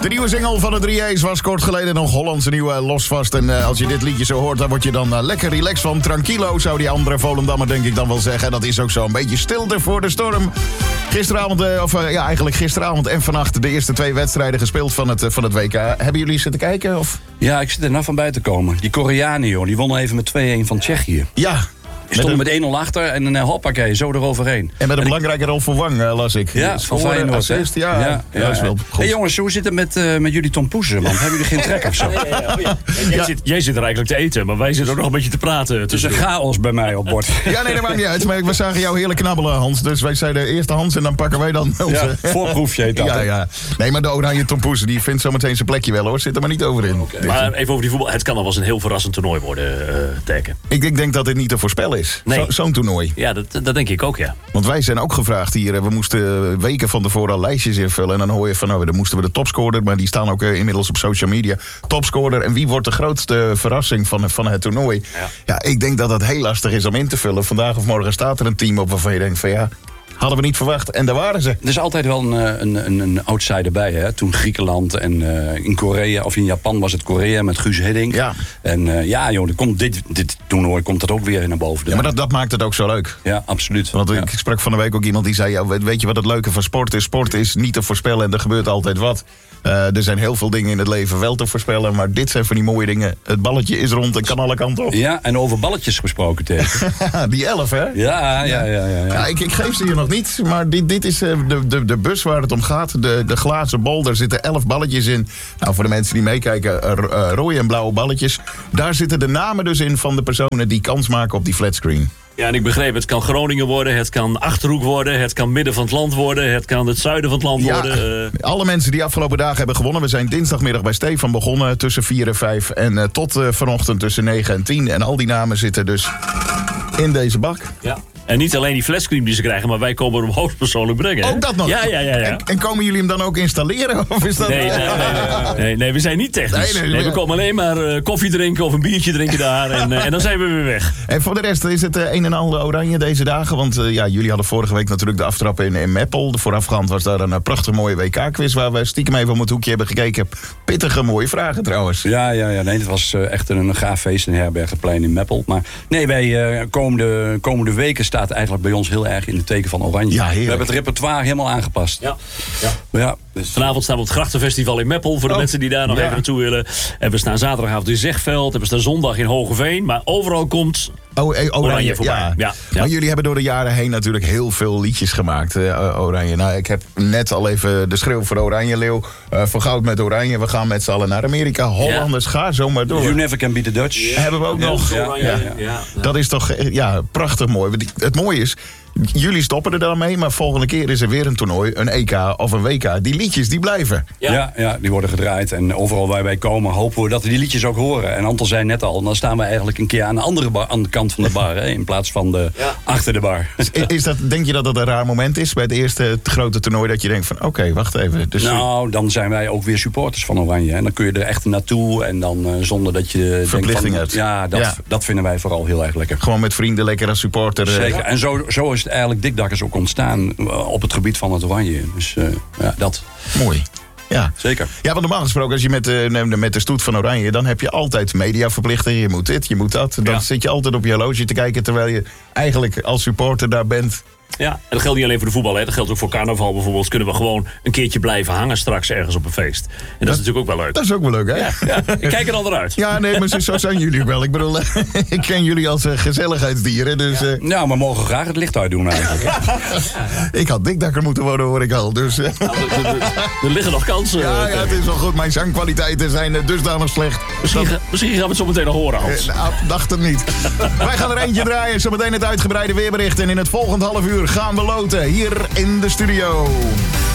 De nieuwe single van de 3A's was kort geleden nog Hollandse nieuwe Losvast. En als je dit liedje zo hoort, dan word je dan lekker relaxed van. Tranquilo, zou die andere Volendammer denk ik dan wel zeggen. Dat is ook zo een beetje stilte voor de storm. Gisteravond, eigenlijk gisteravond en vannacht de eerste 2 wedstrijden gespeeld van het WK. Hebben jullie zitten kijken? Of? Ja, ik zit er nou van bij te komen. Die Koreanen, joh, die wonnen even met 2-1 van Tsjechië. Ja. Die stonden met 1-0 achter en hoppakee, zo eroverheen. En met een belangrijke rol voor Wang, las ik. Ja, van Feyenoord. Assist, ja. Dat is wel goed. Hey jongens, hoe zit het met jullie Tom Poesen? Want hebben jullie geen trek of zo? Jij zit er eigenlijk te eten, maar wij zitten ook nog een beetje te praten. Het is een chaos bij mij op bord. Ja, nee, dat maakt niet uit. Maar we zagen jou heerlijk knabbelen, Hans. Dus wij zeiden eerst Hans en dan pakken wij dan onze... Ja, voorproefje heet dat. Ja. Nee, maar de oranje Tom Poesen, die vindt zo meteen zijn plekje wel, hoor. Zit er maar niet over in. Okay. Maar even over die voetbal. Het kan nog wel eens een heel verrassend toernooi worden, Teken. Ik denk dat dit niet te voorspellen is. Nee. Zo'n toernooi. Ja, dat denk ik ook, ja. Want wij zijn ook gevraagd hier. We moesten weken van tevoren al lijstjes invullen. En dan hoor je van, dan moesten we de topscorer. Maar die staan ook inmiddels op social media. Topscorer. En wie wordt de grootste verrassing van het toernooi? Ja, ik denk dat dat heel lastig is om in te vullen. Vandaag of morgen staat er een team op waarvan je denkt van ja... Hadden we niet verwacht. En daar waren ze. Er is altijd wel een outsider bij. Hè? Toen Griekenland en in Korea of in Japan was het Korea met Guus Hiddink. Ja. En dit toernooi komt dat ook weer naar boven. Ja, maar dat maakt het ook zo leuk. Ja, absoluut. Want ik sprak van de week ook iemand die zei... Ja, weet je wat het leuke van sport is? Sport is niet te voorspellen en er gebeurt altijd wat. Er zijn heel veel dingen in het leven wel te voorspellen. Maar dit zijn van die mooie dingen. Het balletje is rond en kan alle kanten op. Ja, en over balletjes gesproken tegen. Die 11, hè? Ja. Ik geef ze je nog niet. Maar dit is de bus waar het om gaat. De glazen bol, daar zitten 11 balletjes in. Nou, voor de mensen die meekijken, rode en blauwe balletjes. Daar zitten de namen dus in van de personen die kans maken op die flatscreen. Ja, en ik begreep, het kan Groningen worden, het kan Achterhoek worden... het kan midden van het land worden, het kan het zuiden van het land worden. Alle mensen die afgelopen dagen hebben gewonnen... we zijn dinsdagmiddag bij Stefan begonnen tussen 4 en 5... en tot vanochtend tussen 9 en 10. En al die namen zitten dus in deze bak. Ja. En niet alleen die flashscreen die ze krijgen, maar wij komen hem hoogstpersoonlijk brengen. Ook dat nog? Ja. En komen jullie hem dan ook installeren? Of is dat... Nee, we zijn niet technisch. Nee, we komen alleen maar koffie drinken of een biertje drinken daar. En dan zijn we weer weg. En voor de rest is het een en ander oranje deze dagen. Want jullie hadden vorige week natuurlijk de aftrap in Meppel. Voorafgaand was daar een prachtig mooie WK-quiz... waar we stiekem even om het hoekje hebben gekeken. Pittige mooie vragen trouwens. Ja. Nee, het was echt een gaaf feest in Herbergplein in Meppel. Maar nee, wij komende weken staat eigenlijk bij ons heel erg in het teken van oranje. Ja, we hebben het repertoire helemaal aangepast. Ja. Dus vanavond staan we op het Grachtenfestival in Meppel... voor de mensen die daar nog even naartoe willen. En we staan zaterdagavond in Zegveld. En we staan zondag in Hogeveen. Maar overal komt oranje voorbij. Ja. Maar jullie hebben door de jaren heen natuurlijk heel veel liedjes gemaakt. Oranje. Nou, ik heb net al even de schreeuw voor Oranje Leeuw. Voor goud met Oranje. We gaan met z'n allen naar Amerika. Hollanders, ga zo maar door. You never can beat the Dutch. Hebben we ook nog. Dat is toch prachtig mooi. Het mooie is... Jullie stoppen er dan mee, maar volgende keer is er weer een toernooi, een EK of een WK. Die liedjes, die blijven. Ja, die worden gedraaid. En overal waar wij komen hopen we dat we die liedjes ook horen. En Anton zei net al, dan staan we eigenlijk een keer aan de andere aan de kant van de bar. Hè, in plaats van achter de bar. Denk je dat dat een raar moment is bij het eerste grote toernooi? Dat je denkt van, oké, wacht even. Dus dan zijn wij ook weer supporters van Oranje. En dan kun je er echt naartoe. En dan zonder dat je verplichting hebt. Ja, dat vinden wij vooral heel erg lekker. Gewoon met vrienden lekker als supporter. Zeker. En zo is het eigenlijk Dikdakkers ook ontstaan op het gebied van het oranje. Dus dat. Mooi. Ja, zeker. Ja, want normaal gesproken, als je met de stoet van Oranje... dan heb je altijd mediaverplichtingen. Je moet dit, je moet dat. Dan zit je altijd op je horloge te kijken... terwijl je eigenlijk als supporter daar bent... Ja, en dat geldt niet alleen voor de voetbal, hè. Dat geldt ook voor carnaval bijvoorbeeld. Kunnen we gewoon een keertje blijven hangen straks ergens op een feest. En dat is natuurlijk ook wel leuk. Dat is ook wel leuk, hè? Ja. Ik kijk er al naar uit. Ja, nee, maar zo zijn jullie wel. Ik bedoel, ik ken jullie als gezelligheidsdieren, dus... Nou, maar mogen graag het licht uitdoen eigenlijk. Ik had dikdakker moeten worden, hoor ik al. Dus, er liggen nog kansen. Ja, het is wel goed. Mijn zangkwaliteiten zijn dusdanig slecht. Misschien gaan we het zo meteen nog horen, Hans. Dacht het niet. Wij gaan er eentje draaien. Zometeen het uitgebreide weerbericht. En in het volgende half uur gaan we loten hier in de studio.